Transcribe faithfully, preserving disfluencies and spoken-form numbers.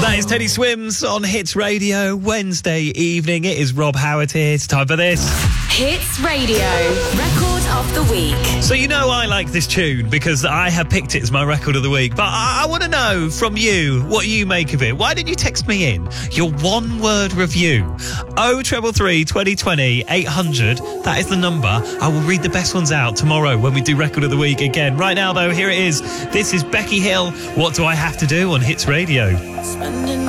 That is Teddy Swims on Hits Radio, Wednesday evening. It is Rob Howard here. It's time for this. Hits Radio, Record of the Week. So you know I like this tune because I have picked it as my Record of the Week. But I, I want to know from you what you make of it. Why didn't you text me in your one-word review? oh three three, twenty twenty, eight hundred. That is the number. I will read the best ones out tomorrow when we do Record of the Week again. Right now, though, here it is. This is Becky Hill. What do I have to do on Hits Radio?